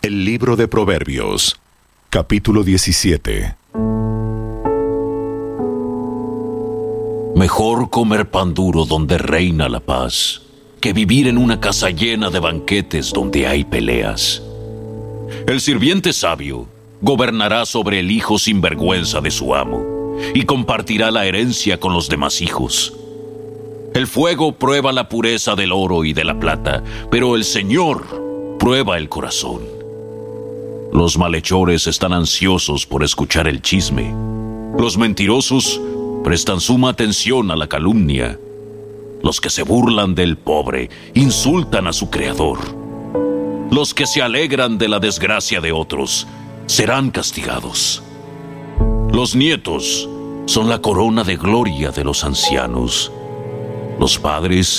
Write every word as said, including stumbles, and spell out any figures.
El libro de Proverbios, capítulo diecisiete. Mejor comer pan duro donde reina la paz, que vivir en una casa llena de banquetes donde hay peleas. El sirviente sabio gobernará sobre el hijo sinvergüenza de su amo, y compartirá la herencia con los demás hijos. El fuego prueba la pureza del oro y de la plata, pero el Señor prueba el corazón. Los malhechores están ansiosos por escuchar el chisme. Los mentirosos prestan suma atención a la calumnia. Los que se burlan del pobre insultan a su creador. Los que se alegran de la desgracia de otros serán castigados. Los nietos son la corona de gloria de los ancianos. Los padres